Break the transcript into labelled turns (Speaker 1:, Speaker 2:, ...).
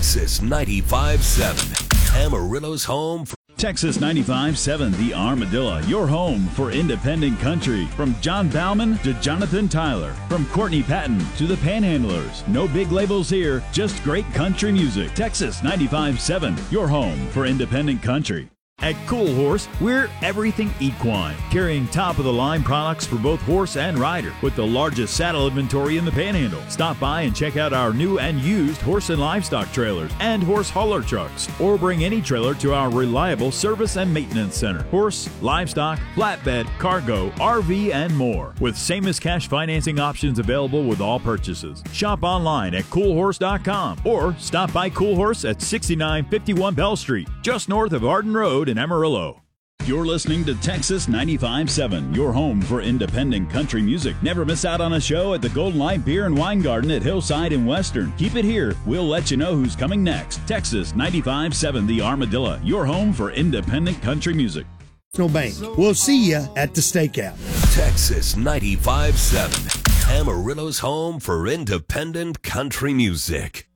Speaker 1: Texas 95.7, Amarillo's home for
Speaker 2: Texas 95.7, The Armadillo, your home for independent country. From John Bauman to Jonathan Tyler, from Courtney Patton to the Panhandlers. No big labels here, just great country music. Texas 95.7, your home for independent country. At Cool Horse, we're everything equine, carrying top-of-the-line products for both horse and rider, with the largest saddle inventory in the Panhandle. Stop by and check out our new and used horse and livestock trailers and horse hauler trucks, or bring any trailer to our reliable service and maintenance center. Horse, livestock, flatbed, cargo, RV, and more, with same as cash financing options available with all purchases. Shop online at coolhorse.com or stop by Cool Horse at 6951 Bell Street, just north of Arden Road in Amarillo. You're listening to Texas 95.7, your home for independent country music. Never miss out on a show at the Golden Light Beer and Wine Garden at Hillside and Western. Keep it here. We'll let you know who's coming next. Texas 95.7, The Armadillo, your home for independent country music.
Speaker 3: Bank. We'll see you at the stakeout.
Speaker 1: Texas 95.7, Amarillo's home for independent country music.